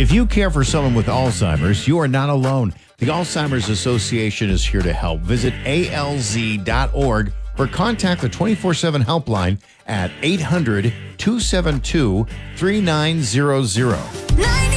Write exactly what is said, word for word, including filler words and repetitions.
If you care for someone with Alzheimer's, you are not alone. The Alzheimer's Association is here to help. Visit A L Z dot org or contact the twenty-four seven helpline at eight hundred, two seven two, three nine zero zero.